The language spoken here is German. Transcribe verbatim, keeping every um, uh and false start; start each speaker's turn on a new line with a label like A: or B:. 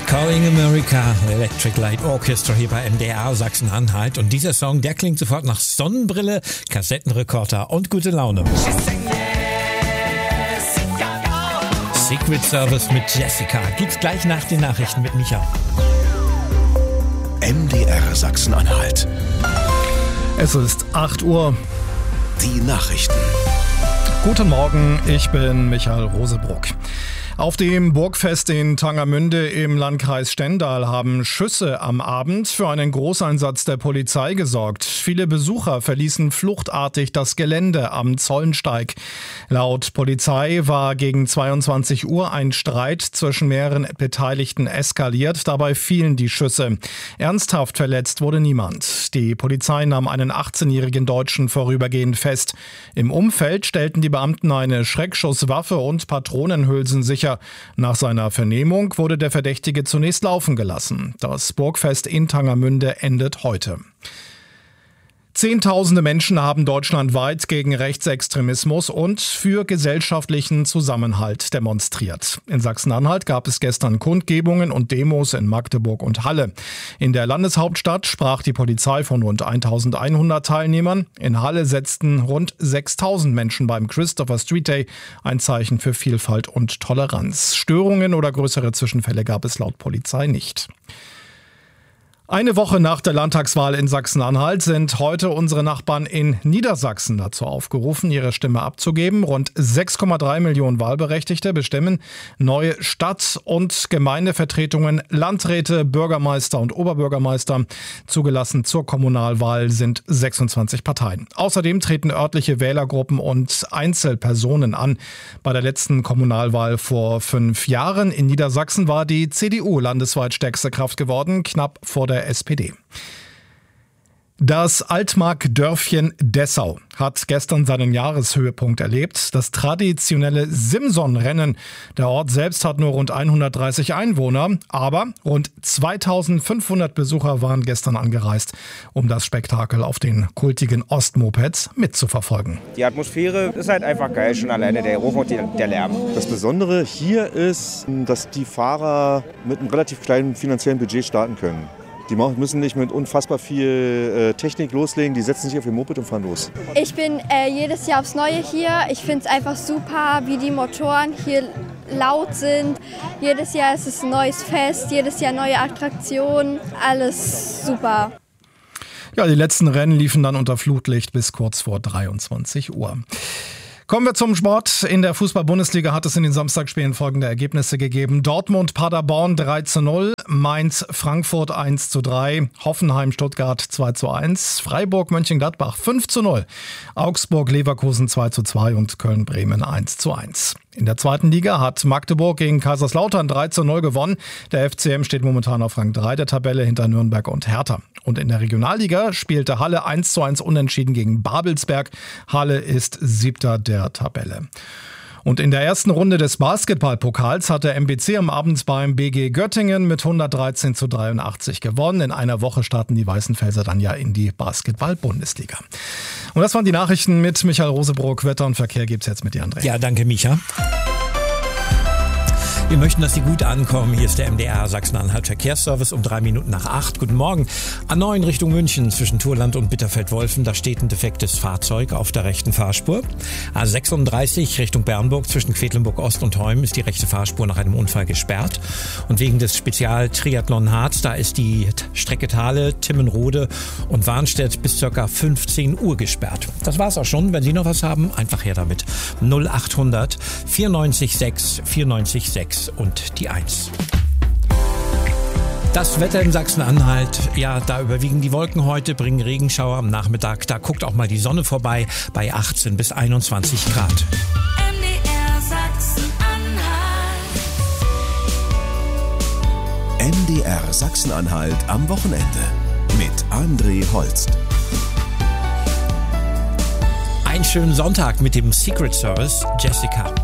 A: Calling America, Electric Light Orchestra hier bei M D R Sachsen-Anhalt. Und dieser Song, der klingt sofort nach Sonnenbrille, Kassettenrekorder und gute Laune. Secret Service mit Jessica gibt's gleich nach den Nachrichten mit Micha.
B: M D R Sachsen-Anhalt.
C: Es ist acht Uhr.
B: Die Nachrichten.
C: Guten Morgen, ich bin Michael Rosebruck. Auf dem Burgfest in Tangermünde im Landkreis Stendal haben Schüsse am Abend für einen Großeinsatz der Polizei gesorgt. Viele Besucher verließen fluchtartig das Gelände am Zollensteig. Laut Polizei war gegen zweiundzwanzig Uhr ein Streit zwischen mehreren Beteiligten eskaliert. Dabei fielen die Schüsse. Ernsthaft verletzt wurde niemand. Die Polizei nahm einen achtzehnjährigen Deutschen vorübergehend fest. Im Umfeld stellten die Beamten eine Schreckschusswaffe und Patronenhülsen sicher. Nach seiner Vernehmung wurde der Verdächtige zunächst laufen gelassen. Das Burgfest in Tangermünde endet heute. Zehntausende Menschen haben deutschlandweit gegen Rechtsextremismus und für gesellschaftlichen Zusammenhalt demonstriert. In Sachsen-Anhalt gab es gestern Kundgebungen und Demos in Magdeburg und Halle. In der Landeshauptstadt sprach die Polizei von rund eintausendeinhundert Teilnehmern. In Halle setzten rund sechstausend Menschen beim Christopher Street Day ein Zeichen für Vielfalt und Toleranz. Störungen oder größere Zwischenfälle gab es laut Polizei nicht. Eine Woche nach der Landtagswahl in Sachsen-Anhalt sind heute unsere Nachbarn in Niedersachsen dazu aufgerufen, ihre Stimme abzugeben. Rund sechs Komma drei Millionen Wahlberechtigte bestimmen neue Stadt- und Gemeindevertretungen, Landräte, Bürgermeister und Oberbürgermeister. Zugelassen zur Kommunalwahl sind sechsundzwanzig Parteien. Außerdem treten örtliche Wählergruppen und Einzelpersonen an. Bei der letzten Kommunalwahl vor fünf Jahren in Niedersachsen war die C D U landesweit stärkste Kraft geworden, knapp vor der S P D. Das Altmark-Dörfchen Dessau hat gestern seinen Jahreshöhepunkt erlebt. Das traditionelle Simson-Rennen. Der Ort selbst hat nur rund hundertdreißig Einwohner, aber rund zweitausendfünfhundert Besucher waren gestern angereist, um das Spektakel auf den kultigen Ostmopeds mitzuverfolgen.
D: Die Atmosphäre ist halt einfach geil, schon alleine der Geruch und der Lärm.
E: Das Besondere hier ist, dass die Fahrer mit einem relativ kleinen finanziellen Budget starten können. Die müssen nicht mit unfassbar viel äh, Technik loslegen, die setzen sich auf ihr Moped und fahren los.
F: Ich bin äh, jedes Jahr aufs Neue hier. Ich finde es einfach super, wie die Motoren hier laut sind. Jedes Jahr ist es ein neues Fest, jedes Jahr neue Attraktionen, alles super.
C: Ja, die letzten Rennen liefen dann unter Flutlicht bis kurz vor dreiundzwanzig Uhr. Kommen wir zum Sport. In der Fußball-Bundesliga hat es in den Samstagsspielen folgende Ergebnisse gegeben. Dortmund-Paderborn drei zu null, Mainz-Frankfurt eins zu drei, Hoffenheim-Stuttgart zwei zu eins, Freiburg-Mönchengladbach fünf zu null, Augsburg-Leverkusen zwei zu zwei und Köln-Bremen eins zu eins. In der zweiten Liga hat Magdeburg gegen Kaiserslautern drei zu null gewonnen. Der F C M steht momentan auf Rang drei der Tabelle hinter Nürnberg und Hertha. Und in der Regionalliga spielte Halle eins zu eins unentschieden gegen Babelsberg. Halle ist siebter der Tabelle. Und in der ersten Runde des Basketballpokals hat der M B C am Abend beim B G Göttingen mit hundertdreizehn zu dreiundachtzig gewonnen. In einer Woche starten die Weißenfelser dann ja in die Basketball-Bundesliga. Und das waren die Nachrichten mit Michael Rosebruck. Wetter und Verkehr gibt's jetzt mit dir, André.
A: Ja, danke, Micha. Wir möchten, dass Sie gut ankommen. Hier ist der M D R Sachsen-Anhalt Verkehrsservice um drei Minuten nach acht. Guten Morgen. A neun Richtung München zwischen Thurland und Bitterfeld-Wolfen. Da steht ein defektes Fahrzeug auf der rechten Fahrspur. A sechsunddreißig Richtung Bernburg zwischen Quedlinburg-Ost und Heum ist die rechte Fahrspur nach einem Unfall gesperrt. Und wegen des Spezial-Triathlon Harz, da ist die Strecke Thale, Timmenrode und Warnstedt bis ca. fünfzehn Uhr gesperrt. Das war's auch schon. Wenn Sie noch was haben, einfach her damit. null achthundert vierundneunzig sechs vierundneunzig sechs und die eins. Das Wetter in Sachsen-Anhalt, ja, da überwiegen die Wolken heute, bringen Regenschauer am Nachmittag. Da guckt auch mal die Sonne vorbei bei achtzehn bis einundzwanzig Grad.
G: M D R Sachsen-Anhalt.
B: M D R Sachsen-Anhalt am Wochenende mit André Holst.
A: Einen schönen Sonntag mit dem Secret Service Jessica.